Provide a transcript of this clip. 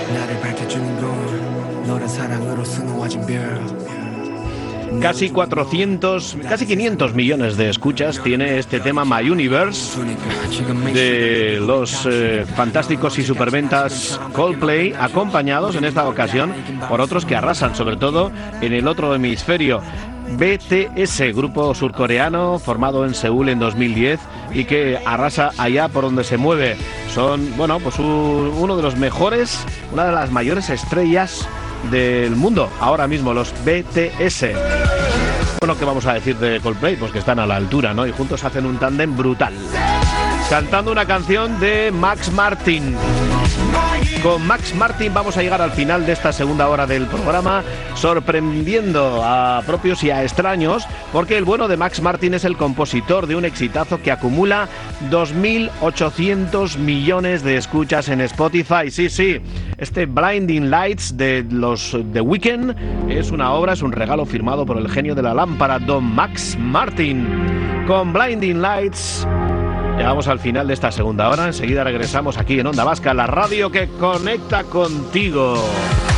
Casi 500 millones de escuchas tiene este tema My Universe de los fantásticos y superventas Coldplay, acompañados en esta ocasión por otros que arrasan, sobre todo en el otro hemisferio. BTS, grupo surcoreano formado en Seúl en 2010 y que arrasa allá por donde se mueve. Son, bueno, pues uno de los mejores, una de las mayores estrellas del mundo ahora mismo, los BTS. Bueno, ¿qué vamos a decir de Coldplay? Pues que están a la altura, ¿no? Y juntos hacen un tándem brutal, cantando una canción de Max Martin. Con Max Martin vamos a llegar al final de esta segunda hora del programa, sorprendiendo a propios y a extraños, porque el bueno de Max Martin es el compositor de un exitazo que acumula 2.800 millones de escuchas en Spotify. Sí, este Blinding Lights de los The Weeknd es una obra, es un regalo firmado por el genio de la lámpara, don Max Martin. Con Blinding Lights llegamos al final de esta segunda hora. Enseguida regresamos aquí en Onda Vasca, la radio que conecta contigo.